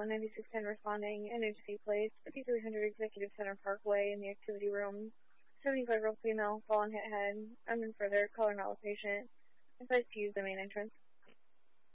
19610 responding. Emergency place, 5300 Executive Center Parkway in the activity room. 75-year-old female, fall on hit head. Unknown further, caller not with patient. Advised to use the main entrance.